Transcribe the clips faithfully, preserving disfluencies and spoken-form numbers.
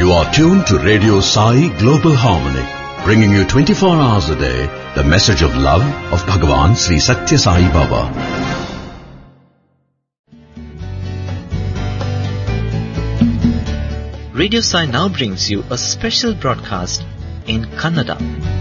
You are tuned to Radio Sai Global Harmony, bringing you twenty-four hours a day the message of love of Bhagavan Sri Satya Sai Baba. Radio Sai now brings you a special broadcast in Kannada.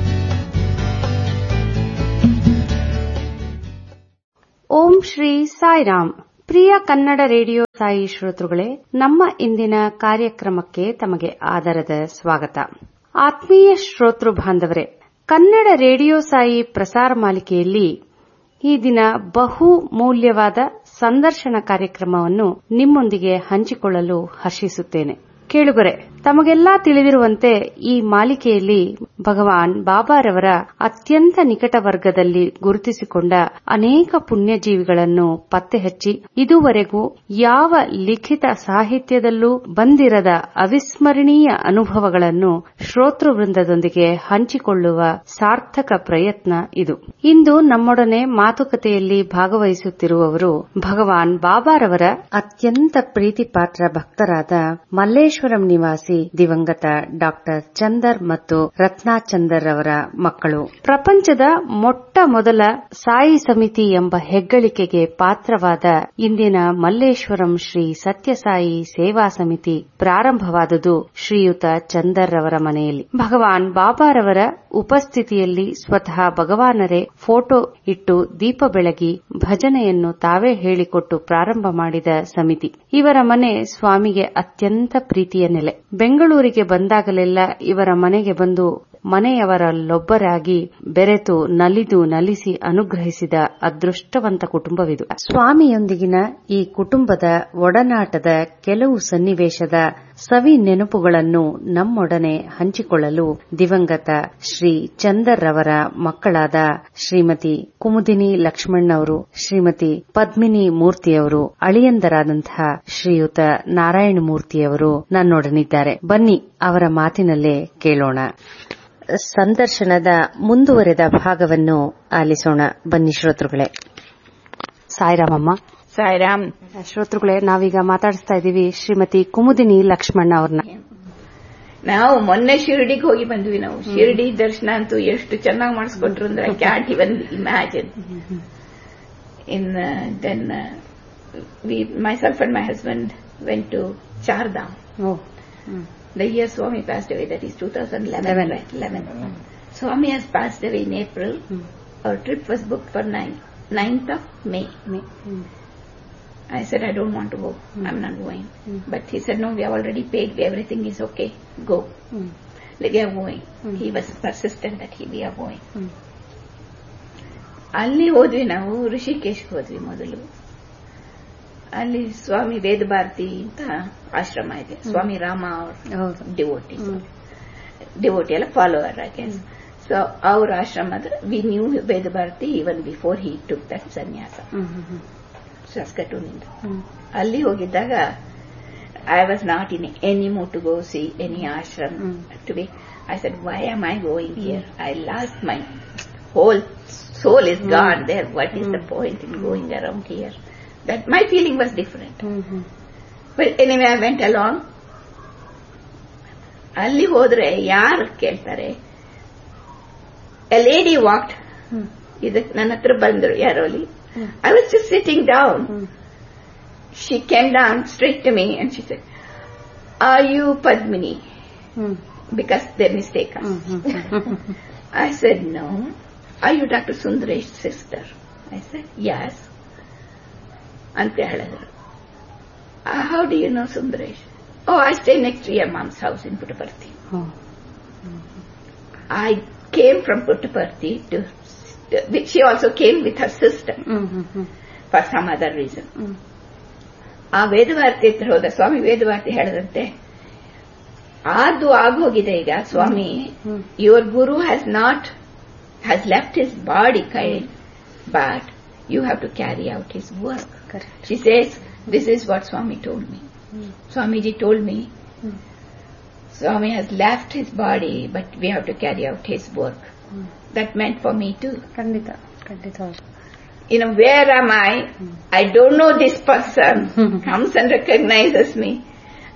Om Shri Sairam. Priya Kannada radio Sai ಶ್ರೋತೃಗಳೇ, ನಮ್ಮ ಇಂದಿನ ಕಾರ್ಯಕ್ರಮಕ್ಕೆ ತಮಗೆ ಆದರದ ಸ್ವಾಗತ. ಆತ್ಮೀಯ ಶ್ರೋತೃ ಬಾಂಧವರೇ, Kannada radio Sai ಪ್ರಸಾರ ಮಾಲಿಕೆಯಲ್ಲಿ ಈ ದಿನ ಬಹು ಮೌಲ್ಯವಾದ ಸಂದರ್ಶನ ಕಾರ್ಯಕ್ರಮವನ್ನು ನಿಮ್ಮೊಂದಿಗೆ ಹಂಚಿಕೊಳ್ಳಲು ಹರ್ಷಿಸುತ್ತೇನೆ. ಕೇಳುಗರೆ, ತಮಗೆಲ್ಲಾ ತಿಳಿದಿರುವಂತೆ ಈ ಮಾಲಿಕೆಯಲ್ಲಿ ಭಗವಾನ್ ಬಾಬಾರವರ ಅತ್ಯಂತ ನಿಕಟ ವರ್ಗದಲ್ಲಿ ಗುರುತಿಸಿಕೊಂಡ ಅನೇಕ ಪುಣ್ಯಜೀವಿಗಳನ್ನು ಪತ್ತೆ ಹಚ್ಚಿ ಇದುವರೆಗೂ ಯಾವ ಲಿಖಿತ ಸಾಹಿತ್ಯದಲ್ಲೂ ಬಂದಿರದ ಅವಿಸ್ಮರಣೀಯ ಅನುಭವಗಳನ್ನು ಶ್ರೋತೃವೃಂದದೊಂದಿಗೆ ಹಂಚಿಕೊಳ್ಳುವ ಸಾರ್ಥಕ ಪ್ರಯತ್ನ ಇದು. ಇಂದು ನಮ್ಮೊಡನೆ ಮಾತುಕತೆಯಲ್ಲಿ ಭಾಗವಹಿಸುತ್ತಿರುವವರು ಭಗವಾನ್ ಬಾಬಾರವರ ಅತ್ಯಂತ ಪ್ರೀತಿಪಾತ್ರ ಭಕ್ತರಾದ ಮಲ್ಲೇಶ್ವರಂ ನಿವಾಸಿ ದಿವಂಗತ ಡಾಕ್ಟರ್ ಚಂದರ್ ಮತ್ತು ರತ್ನಾ ಚಂದರ್ ಅವರ ಮಕ್ಕಳು. ಪ್ರಪಂಚದ ಮೊಟ್ಟ ಮೊದಲ ಸಾಯಿ ಸಮಿತಿ ಎಂಬ ಹೆಗ್ಗಳಿಕೆಗೆ ಪಾತ್ರವಾದ ಇಂದಿನ ಮಲ್ಲೇಶ್ವರಂ ಶ್ರೀ ಸತ್ಯಸಾಯಿ ಸೇವಾ ಸಮಿತಿ ಪ್ರಾರಂಭವಾದುದು ಶ್ರೀಯುತ ಚಂದರ್ ಅವರ ಮನೆಯಲ್ಲಿ. ಭಗವಾನ್ ಬಾಬಾರವರ ಉಪಸ್ಥಿತಿಯಲ್ಲಿ ಸ್ವತಃ ಭಗವಾನರೇ ಫೋಟೋ ಇಟ್ಟು ದೀಪ ಬೆಳಗಿ ಭಜನೆಯನ್ನು ತಾವೇ ಹೇಳಿಕೊಟ್ಟು ಪ್ರಾರಂಭ ಮಾಡಿದ ಸಮಿತಿ. ಇವರ ಮನೆ ಸ್ವಾಮಿಗೆ ಅತ್ಯಂತ ಪ್ರೀತಿಯ ನೆಲೆ. ಬೆಂಗಳೂರಿಗೆ ಬಂದಾಗಲೆಲ್ಲ ಇವರ ಮನೆಗೆ ಬಂದು ಮನೆಯವರಲ್ಲೊಬ್ಬರಾಗಿ ಬೆರೆತು ನಲಿದು ನಲಿಸಿ ಅನುಗ್ರಹಿಸಿದ ಅದೃಷ್ಟವಂತ ಕುಟುಂಬವಿದು. ಸ್ವಾಮಿಯೊಂದಿಗಿನ ಈ ಕುಟುಂಬದ ಒಡನಾಟದ ಕೆಲವು ಸನ್ನಿವೇಶದ ಸವಿ ನೆನಪುಗಳನ್ನು ನಮ್ಮೊಡನೆ ಹಂಚಿಕೊಳ್ಳಲು ದಿವಂಗತ ಶ್ರೀ ಚಂದರ್ ಅವರ ಮಕ್ಕಳಾದ ಶ್ರೀಮತಿ ಕುಮುದಿನಿ ಲಕ್ಷ್ಮಣ್, ಶ್ರೀಮತಿ ಪದ್ಮಿನಿ ಮೂರ್ತಿಯವರು, ಅಳಿಯಂದರಾದಂತಹ ಶ್ರೀಯುತ ನಾರಾಯಣ ಮೂರ್ತಿಯವರು ನನ್ನೊಡನಿದ್ದಾರೆ. ಬನ್ನಿ ಅವರ ಮಾತಿನಲ್ಲೇ ಕೇಳೋಣ. ಸಂದರ್ಶನದ ಮುಂದುವರೆದ ಭಾಗವನ್ನು ಆಲಿಸೋಣ. ಬನ್ನಿ ಶ್ರೋತೃಗಳೇ. ಸಾಯಿರಾಮಮ್ಮ. ಸಾಯಿರಾಮ್. ಶ್ರೋತೃಗಳೇ, ನಾವೀಗ ಮಾತಾಡಿಸ್ತಾ ಇದ್ದೀವಿ ಶ್ರೀಮತಿ ಕುಮುದಿನಿ ಲಕ್ಷ್ಮಣ್ ಅವ್ರನ್ನ. ನಾವು ಮೊನ್ನೆ ಶಿರಡಿಗೆ ಹೋಗಿ ಬಂದ್ವಿ. ನಾವು ಶಿರಡಿ ದರ್ಶನ ಅಂತೂ ಎಷ್ಟು ಚೆನ್ನಾಗಿ ಮಾಡಿಸ್ಕೊಟ್ರು ಅಂದ್ರೆ I can't even imagine. In then we myself and my husband went to Chardham. Oh. The year Swami passed away, that is two thousand eleven. Right, eleven. Mm. Swami has passed away in April. Mm. Our trip was booked for ninth of May. May. Mm. I said, I don't want to go. Mm. I'm not going. Mm. But he said, no, we have already paid. Everything is okay. Go. Mm. We are going. Mm. He was persistent that he, we are going. Mm. ಅಲ್ಲಿ ಹೋದ್ವಿ ನಾವು, ಋಷಿಕೇಶ್ ಹೋದ್ವಿ ಮೊದಲು. ಅಲ್ಲಿ ಸ್ವಾಮಿ ವೇದ ಭಾರತಿ ಅಂತ ಆಶ್ರಮ ಇದೆ. ಸ್ವಾಮಿ ರಾಮ ಅವ್ರ ಡಿವೋಟಿ ಡಿವೋಟಿ ಎಲ್ಲ ಫಾಲೋವರ್ ಆಗಿ. ಸೊ ಅವ್ರ ಆಶ್ರಮದ V new Veda Bharati even before he took that ಸನ್ಯಾಸ ಸಸ್ಕಟೂನಿಂದ. ಅಲ್ಲಿ ಹೋಗಿದ್ದಾಗ I was not in any mood to go C any ashram to B. I said, why am I going here? I lost my whole soul is gone there. What is the point in going around here? That my feeling was different. Mm-hmm. But anyway, I went along. ಅಲ್ಲಿ ಹೋದ್ರೆ ಯಾರು ಕೇಳ್ತಾರೆ? A lady walked. ಇದಕ್ಕೆ ನನ್ನ ಹತ್ರ ಬಂದ್ರು ಯಾರೋ ಅಲ್ಲಿ. I was just sitting down. She came down straight to me and she said, are you Padmini? Because they mistake us. I said, no. Are you Doctor Sundaresh's sister? I said, yes. ಅಂತ ಹೇಳಿದ್ರು. How do you know Sundaresh? Oh, I stay next to your mom's house in Puttaparthi. Oh. I came from Puttaparthi to, she also came with her sister mm-hmm. for some other reason. Mm. ಆ ವೇದವಾರ್ತಿ ಹತ್ರ ಹೋದ. ಸ್ವಾಮಿ ವೇದವಾರ್ತಿ ಹೇಳಿದಂತೆ, ಅದು ಆಗೋಗಿದೆ ಈಗ ಸ್ವಾಮಿ, your Guru has not has left his body kind, but you have to carry out his work. Correct. She says, this is what Swami told me. Mm. Swamiji told me, mm. Swami has left his body, but we have to carry out his work. Mm. That meant for me too. Kandita, Kandita. You know, where am I? Mm. I don't know this person. Comes and recognizes me.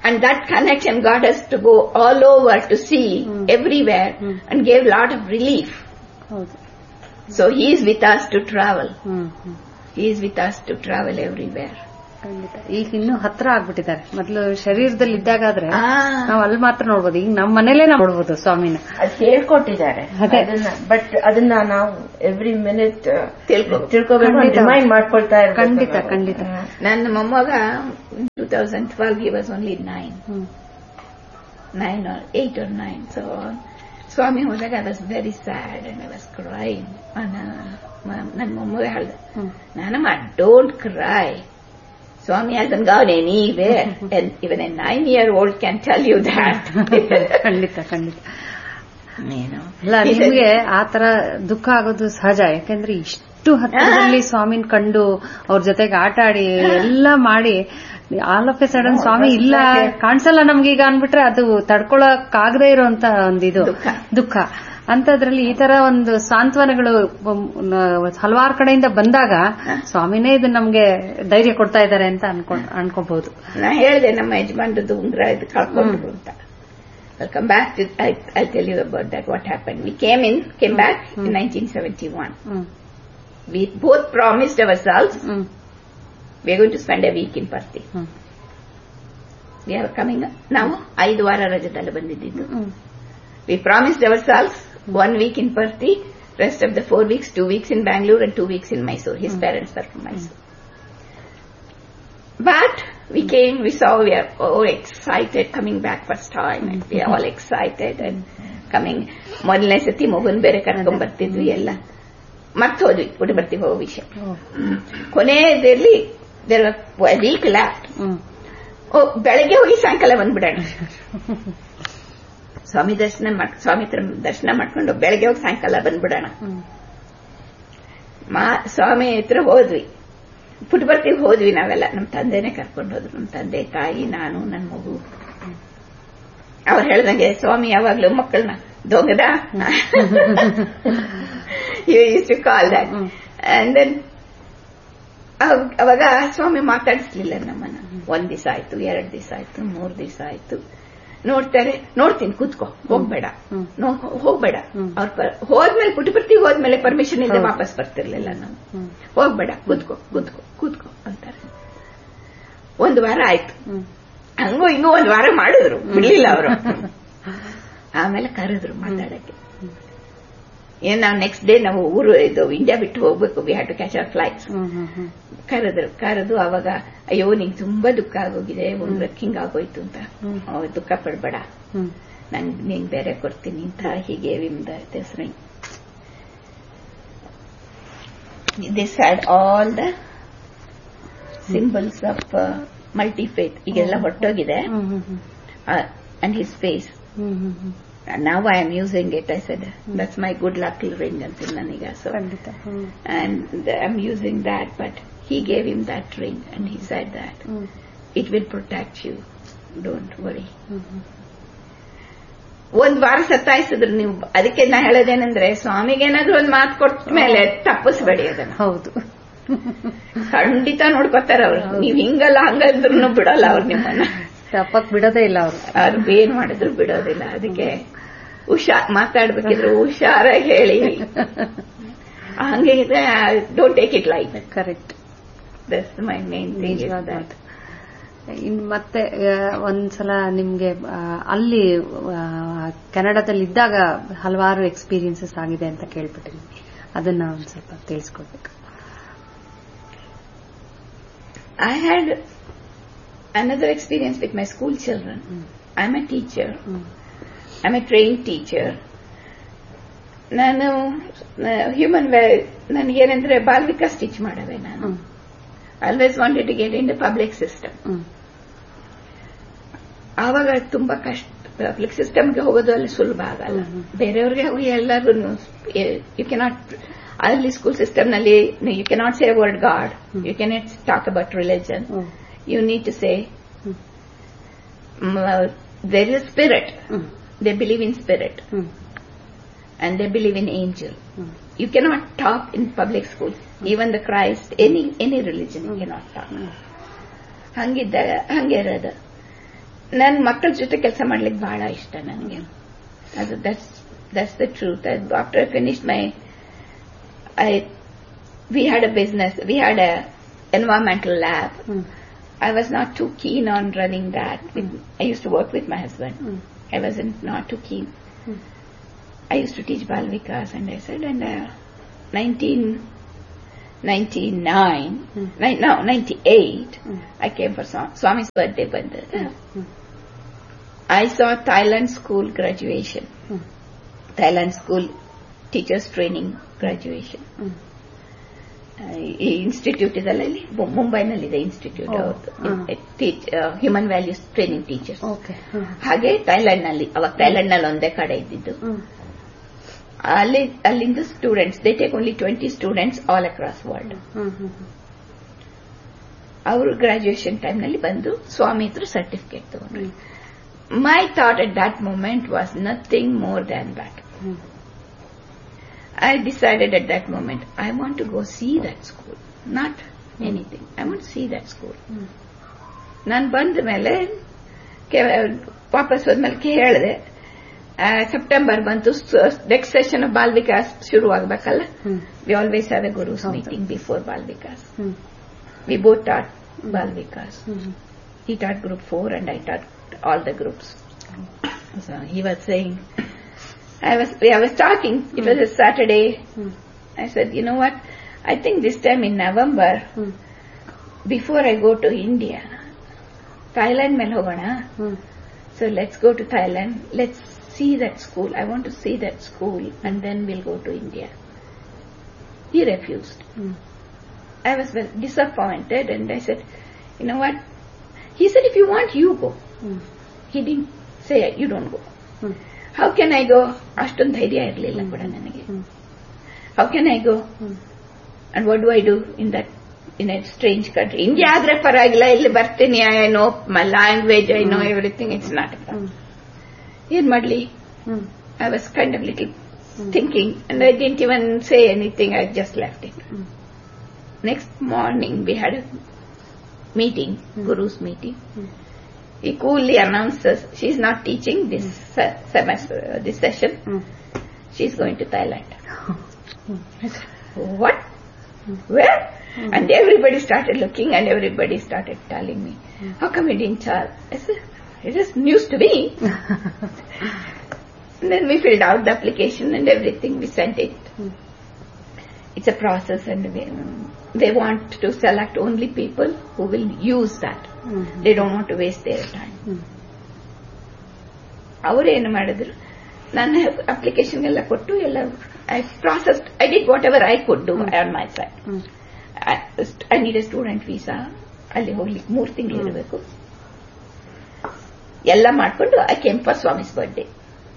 And that connection got us to go all over to see mm. everywhere mm. and gave a lot of relief. ಹೌದು. So he is with us to travel. Hmm hmm He is with us to travel everywhere. ಖಂಡಿತ. ಈಗ ಇನ್ನೂ ಹತ್ರ ಆಗ್ಬಿಟ್ಟಿದ್ದಾರೆ. ಮೊದಲು ಶರೀರದಲ್ಲಿ ಇದ್ದಾಗಾದ್ರೆ ನಾವು ಅಲ್ಲಿ ಮಾತ್ರ ನೋಡ್ಬೋದು. ಈಗ ನಮ್ಮ ಮನೇಲೆ ನಾವು ನೋಡ್ಬೋದು ಸ್ವಾಮಿನ. ಅದು ಹೇಳ್ಕೊಟ್ಟಿದ್ದಾರೆ ಅದನ್ನ. ಬಟ್ ಅದನ್ನ ನಾವು ಎವ್ರಿ ಮಿನಿಟ್ ತಿಳ್ಕೋಬೇಕು, ರಿಮೈಂಡ್ ಮಾಡ್ಕೊಳ್ತಾ ಇರ್ಬೇಕು. ಖಂಡಿತ ಖಂಡಿತ. ನನ್ನ ಮೊಮ್ಮಗ two thousand twelve he was only nine. nine or eight or nine. So ಸ್ವಾಮಿ ಹೋದಾಗ I was very sad and I was crying. ನನ್ನ ಮೊಮ್ಮಗ ಹೇಳ್ದೆ, ನಾನಮ್ಮ don't CRY. Swami hasn't gone anywhere. And even a nine-year-old can tell you that. ಖಂಡಿತ ಖಂಡಿತ. ಅಲ್ಲ, ನಿಮ್ಗೆ ಆತರ ದುಃಖ ಆಗೋದು ಸಹಜ. ಯಾಕಂದ್ರೆ ಇಷ್ಟು ಹತ್ತಿರದಲ್ಲಿ ಸ್ವಾಮಿನ ಕಂಡು ಅವ್ರ ಜೊತೆಗೆ ಆಟ ಆಡಿ ಎಲ್ಲ ಮಾಡಿ ಆಲ್ ಆಫ್ ಎ ಸಡನ್ ಸ್ವಾಮಿ ಇಲ್ಲ ಕಾಣಿಸಲ್ಲ ನಮ್ಗೀಗ ಅನ್ಬಿಟ್ರೆ ಅದು ತಡ್ಕೊಳಕ್ಕಾಗದೇ ಇರೋಂತ ಒಂದಿದು ದುಃಖ. ಅಂತದ್ರಲ್ಲಿ ಈ ತರ ಒಂದು ಸಾಂತ್ವನಗಳು ಹಲವಾರು ಕಡೆಯಿಂದ ಬಂದಾಗ ಸ್ವಾಮಿನೇ ಇದು ನಮ್ಗೆ ಧೈರ್ಯ ಕೊಡ್ತಾ ಇದ್ದಾರೆ ಅಂತ ಅನ್ಕೊಂಡ್ ಅನ್ಕೋಬಹುದು. ನಾ ಹೇಳಿದೆ ನಮ್ಮ ಯಜಮಾನ್ರದ್ದು ಉಂಗ್ರ ಇದು ಕಳ್ಕೊಂಡ್ರು ಅಂತ. Welcome back to, I, I'll tell you about that, what happened. We came in, came back in nineteen seventy-one. We both promised ourselves we are going to spend a week in Parthi. We are coming, ನಾವು ಐದು ವಾರ ರಜದಲ್ಲಿ ಬಂದಿದ್ದು. We promised ourselves one week in Parthi, rest of the four weeks, two weeks in Bangalore and two weeks in Mysore. His mm. parents are from Mysore. Mm. But we came, we saw, we are all excited coming back first time. And we are all excited and coming. ಮೊದಲನೇ ಸತಿ ಮಗುನ್ ಬೇರೆ ಕರ್ಕೊಂಡ್ ಬರ್ತಿದ್ವಿ ಎಲ್ಲ. ಮರ್ತು ಹೋದ್ವಿ ಪುಟಪರ್ತಿ ಹೋಗೋ ವಿಷಯ. ಕೊನೆಯಲ್ಲಿ ವೀಕ್ ಲ್ಯಾಪ್ಟ್. ಬೆಳಗ್ಗೆ ಹೋಗಿ ಸಾಯಂಕಾಲ ಬಂದ್ಬಿಡೋಣ. ಸ್ವಾಮಿ ದರ್ಶನ ಸ್ವಾಮಿ ದರ್ಶನ ಮಾಡ್ಕೊಂಡು ಬೆಳಗ್ಗೆ ಹೋಗಿ ಸಾಯಂಕಾಲ ಬಂದ್ಬಿಡೋಣ. ಸ್ವಾಮಿ ಹತ್ರ ಹೋದ್ವಿ, ಪುಟಪರ್ತಿಗೆ ಹೋದ್ವಿ ನಾವೆಲ್ಲ. ನಮ್ಮ ತಂದೆನೆ ಕರ್ಕೊಂಡು ಹೋದ್ರು, ನಮ್ಮ ತಂದೆ ತಾಯಿ ನಾನು ನನ್ನ ಮಗು. ಅವ್ರು ಹೇಳ್ದಂಗೆ ಸ್ವಾಮಿ ಯಾವಾಗ್ಲೂ ಮಕ್ಕಳನ್ನ ದೊಂಗದ ಇಷ್ಟು ಕಾಲ್ ದಟ್. ಅಂಡ್ ದೆನ್ ಅವಾಗ ಸ್ವಾಮಿ ಮಾತಾಡಿಸ್ಲಿಲ್ಲ ನಮ್ಮನ್ನ. ಒಂದ್ ದಿವಸ ಆಯ್ತು, ಎರಡ್ ದಿವಸ ಆಯ್ತು, ಮೂರ್ ದಿವಸ ಆಯ್ತು. ನೋಡ್ತಾರೆ, ನೋಡ್ತೀನಿ ಕೂತ್ಕೋ, ಹೋಗ್ಬೇಡ ಹೋಗ್ಬೇಡ. ಅವ್ರ ಹೋದ್ಮೇಲೆ ಪುಟಪರ್ತಿ ಹೋದ್ಮೇಲೆ ಪರ್ಮಿಷನ್ ಇಲ್ಲದೆ ವಾಪಸ್ ಬರ್ತಿರ್ಲಿಲ್ಲ ನಾವು. ಹೋಗ್ಬೇಡ, ಕೂತ್ಕೋ ಕೂತ್ಕೋ ಕೂತ್ಕೋ ಅಂತಾರೆ. ಒಂದು ವಾರ ಆಯ್ತು. ಹಂಗೂ ಇನ್ನೂ ಒಂದ್ ವಾರ ಮಾಡಿದ್ರು, ಬಿಡ್ಲಿಲ್ಲ ಅವರು. ಆಮೇಲೆ ಕರೆದ್ರು ಮಾತಾಡಕ್ಕೆ. ಏನ್ ನಾವು ನೆಕ್ಸ್ಟ್ ಡೇ ನಾವು ಊರು ಇದು ಇಂಡಿಯಾ ಬಿಟ್ಟು ಹೋಗ್ಬೇಕು, we had to catch hour flights. ಕರೆದ್ರು ಕರೆದು ಅವಾಗ ಅಯ್ಯೋ ನಿಂಗೆ ತುಂಬಾ ದುಃಖ ಆಗೋಗಿದೆ, ಒಂದು ಹಿಂಗ್ ಆಗೋಯ್ತು ಅಂತ. ದುಃಖ ಪಡ್ಬೇಡ, ನನ್ ನಿಂಗ್ ಬೇರೆ ಕೊಡ್ತೀನಿ ಅಂತ ಹೀಗೆ ವಿಮ್ದ ಹೆಸರು. This had all the symbols of multi faith. ಈಗೆಲ್ಲ ಹೊಟ್ಟೋಗಿದೆ. And his face. Now I am using it. I said, that's my good luck ring until naniga. So, and I'm using that, but he gave him that ring and he said that it will protect you. Don't worry. ಒಂದ್ ವಾರ ಸತ್ತಾಯಿಸಿದ್ರು ನೀವು. ಅದಕ್ಕೆ ನಾ ಹೇಳೋದೇನಂದ್ರೆ, ಸ್ವಾಮಿಗೇನಾದ್ರೂ ಒಂದ್ ಮಾತು ಕೊಟ್ಟ ಮೇಲೆ ತಪ್ಪಿಸ್ಬೇಡಿ ಅದನ್ನ. ಹೌದು, ಖಂಡಿತ ನೋಡ್ಕೊತಾರ ಅವ್ರು. ನೀವ್ ಹಿಂಗಲ್ಲ ಹಂಗಂದ್ರೂ ಬಿಡಲ್ಲ ಅವ್ರು ನಿಮ್ಮನ್ನ. ತಪ್ಪಕ್ ಬಿಡೋದೇ ಇಲ್ಲ ಅವರು. ಅವ್ರು ಏನ್ ಮಾಡಿದ್ರು ಬಿಡೋದಿಲ್ಲ. ಅದಕ್ಕೆ ಹುಷಾರ್ ಮಾತಾಡ್ಬೇಕಿದ್ರು ಹುಷಾರಾಗಿ ಹೇಳಿ. ಹಂಗೆ don't take it like. Correct. That's my main thing. ಇನ್ ಮತ್ತೆ ಒಂದ್ಸಲ ನಿಮ್ಗೆ ಅಲ್ಲಿ ಕೆನಡಾದಲ್ಲಿ ಇದ್ದಾಗ ಹಲವಾರು ಎಕ್ಸ್ಪೀರಿಯನ್ಸಸ್ ಆಗಿದೆ ಅಂತ ಕೇಳ್ಬಿಟ್ಟಿದ್ವಿ. ಅದನ್ನ ಒಂದ್ ಸ್ವಲ್ಪ ತಿಳಿಸ್ಕೊಡ್ಬೇಕು. I had another experience with my school children. Mm. I'm a teacher. Mm. I'm a trained teacher. ನಾನು ಹ್ಯೂಮನ್ ನನಗೇನಂದ್ರೆ ಬಾಲ್ ವಿಕಾಸ್ ಟೀಚ್ ಮಾಡವೆ. ನಾನು always wanted to get in the public system. ಆವಾಗ ತುಂಬಾ ಕಷ್ಟ. ಪಬ್ಲಿಕ್ ಸಿಸ್ಟಮ್ಗೆ ಹೋಗೋದು ಅಲ್ಲಿ ಸುಲಭ ಆಗಲ್ಲ. ಬೇರೆಯವ್ರಿಗೆ ಹೋಗಿ ಎಲ್ಲರೂ ಯು ಕೆನಾಟ್, ಅಲ್ಲಿ ಸ್ಕೂಲ್ ಸಿಸ್ಟಮ್ ನಲ್ಲಿ you cannot say word god, you cannot talk about religion. You need to say mm. uh, there is spirit. Mm. They believe in spirit. Mm. And they believe in angel. Mm. You cannot talk in public school. Mm. Even the Christ, any any religion, mm. you cannot talk. Hangidda hange irada. ನನ್ನ ಮಕ್ಕಳ ಜೊತೆ ಕೆಲಸ ಮಾಡ್ಲಿಕ್ಕೆ ಬಹಳ ಇಷ್ಟ ನನಗೆ. ಅದು that's that's the truth. After I finished my I we had a business, we had a environmental lab. I was not too keen on running that. With, I used to work with my husband. Mm. I wasn't not too keen. Mm. I used to teach Bal Vikas, and I said, and uh, nineteen ninety-nine, mm. ni- no, ninety-eight, mm. I came for Swami's birthday. Mm. Mm. I saw Thailand school graduation, mm. Thailand school teachers training graduation. Mm. ಈ institute ಇದೆಲ್ಲ ಇಲ್ಲಿ ಮುಂಬೈನಲ್ಲಿದೆ institute, human values training teachers. ಹಾಗೆ Thailand ನಲ್ಲಿ, ಅವಾಗ Thailand ನಲ್ಲಿ ಒಂದೇ ಕಡೆ ಇದ್ದಿದ್ದು. ಅಲ್ಲಿ ಅಲ್ಲಿಂದ students, they take only twenty students all across world. ಅವರು ಗ್ರಾಜುಯೇಷನ್ ಟೈಮ್ ನಲ್ಲಿ ಬಂದು ಸ್ವಾಮಿ ಹತ್ರ ಸರ್ಟಿಫಿಕೇಟ್ ತಗೊಂಡ್ರು. ಮೈ thought at that moment was nothing more than that. I decided at that moment, I want to go see that school, not mm. anything. I want to see that school. ನಾನು ಬಂದ ಮೇಲೆ ವಾಪಸ್ ಹೋದ್ಮೇಲೆ ಹೇಳಿದೆ, September ಬಂತು, next session of ball Vikas ಶುರು ಆಗಬೇಕಲ್ಲ. We always have A ಗುರುಸ್ meeting before ball Vikas. We both taught ball Vikas. He taught group four and I taught all the groups. So he was saying, I was I was talking. It mm. was a Saturday. Mm. I said, you know what? I think this time in November, mm. before I go to India, Thailand mein hogona. Mm. So let's go to Thailand. Let's see that school. I want to see that school, and then we'll go to India. He refused. Mm. I was well disappointed, and I said, you know what? He said, if you want, you go. Mm. He didn't say you don't go. Mm. How can I go? ಅಷ್ಟೊಂದು ಧೈರ್ಯ ಇರಲಿಲ್ಲ ಕೂಡ ನನಗೆ. How can I go? And what do I do in that in a strange country? India ಆದ್ರೆ ಪರವಾಗಿಲ್ಲ, ಇಲ್ಲಿ ಬರ್ತೀನಿ, I know my language, I know everything. It's not a problem. ಏನ್ ಮಾಡ್ಲಿ? I was kind of little thinking, and I didn't even say anything. I just left it. Next morning we had a meeting, Guru's meeting. He coolly announces she's not teaching this mm. semester, uh, this session. Mm. She's going to Thailand. I said, what? Mm. Where? Mm. And everybody started looking, and everybody started telling me, mm. how come you didn't tell? I said, it is news to me. And then we filled out the application and everything. We sent it. Mm. It's a process, and we, um, they want to select only people who will use that. Mm-hmm. They don't want to waste their time. ಅವರು ಏನು ಮಾಡಿದ್ರು, ನನ್ನ application ಎಲ್ಲ ಕೊಟ್ಟು ಎಲ್ಲ I process, I did what ever I could do on my side. I need A student visa, ಅಲ್ಲಿ ಹೋಗ್ಲಿಕ್ಕೆ ಮೂರು ತಿಂಗಳು ಇರಬೇಕು, ಎಲ್ಲ ಮಾಡ್ಕೊಂಡು I came for Swamy's birthday.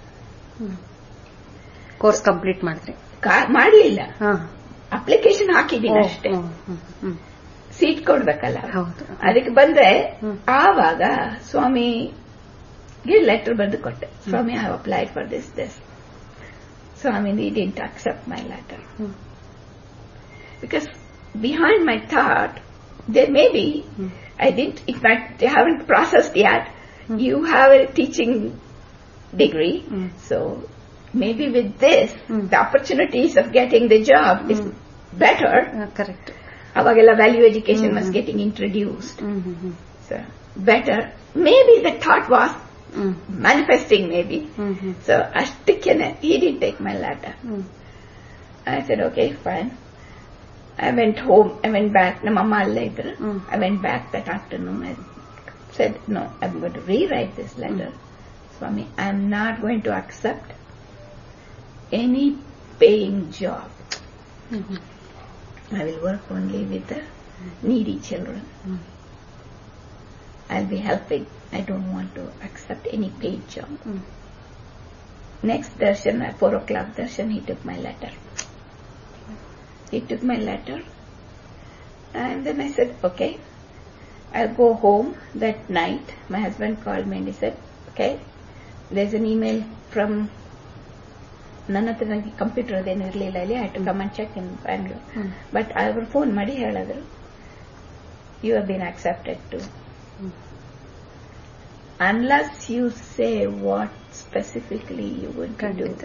Course complete ಮಾಡಿದ್ರಿ? ಮಾಡಲಿಲ್ಲ, ಅಪ್ಲಿಕೇಶನ್ ಹಾಕಿದ್ದೀನಿ ಅಷ್ಟೇ. ಸೀಟ್ ಕೊಡ್ಬೇಕಲ್ಲ, ಅದಕ್ಕೆ ಬಂದ್ರೆ ಆವಾಗ ಸ್ವಾಮಿಗೆ ಲೆಟರ್ ಬರೆದು ಕೊಟ್ಟೆ. ಸ್ವಾಮಿ, I have applied for this this. Swami didn't accept my letter because behind my thought there may be, mm. I didn't, in fact, they haven't processed yet. Mm. You have a teaching degree, mm. so maybe with this, mm. the opportunities of getting the job mm. is better. Uh, correct. Avagella value education mm-hmm. was getting introduced. Mm-hmm. So, better. Maybe the thought was mm. manifesting, maybe. Mm-hmm. So, ashtikkene, he didn't take my letter. Mm. I said, okay, fine. I went home, I went back, Namama later. Mm. I went back that afternoon. I said, no, I'm going to rewrite this letter. Mm. Swami, I'm not going to accept any paying job. Mm-hmm. I will work only with the needy children. Mm. I'll be helping. I don't want to accept any paid job. Mm. Next darshan, at four o'clock darshan, he took my letter. He took my letter, and then I said, okay, I'll go home. That night, my husband called me and he said, okay, there's an email from ನನ್ನ ಹತ್ರ ನನಗೆ computer ಅದೇನು ಇರಲಿಲ್ಲ ಇಲ್ಲಿ, I had to come and check in Bangalore. But ಅವರು phone ಮಾಡಿ ಹೇಳಿದ್ರು, you have been accepted to unless you say what specifically you want to do.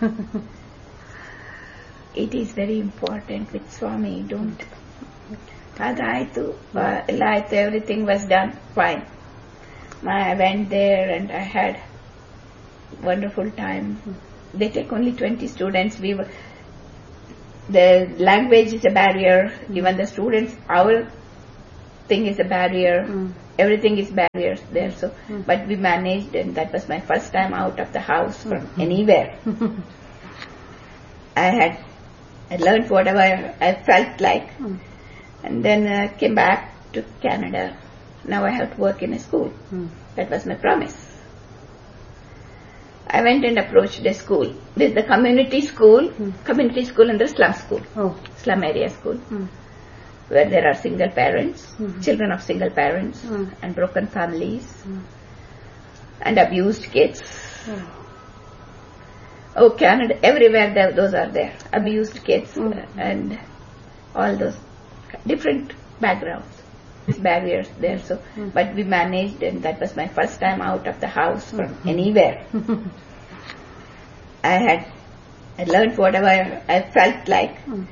It is very important with Swami, don't. Adaitu, like everything was done fine. I went there and I had wonderful time. They take only twenty students. We were, the language is a barrier. Even the students, our thing is a barrier. Mm. Everything is barriers there. So, mm. but we managed, and that was my first time out of the house from mm-hmm. anywhere. I had, I learned whatever I felt like, mm. and then uh, came back to Canada. Now I have to work in a school. Mm. That was my promise. I went and approached a school. There's the community school, mm. community school and the slum school, oh. slum area school, mm. where there are single parents, mm-hmm. children of single parents, mm. and broken families, mm. and abused kids. Mm. Oh, Canada, everywhere there, those are there. Abused kids mm. and all those different backgrounds. Barriers there, so mm. but we managed, and that was my first time out of the house from mm-hmm. anywhere. I had I learned whatever I felt like, mm.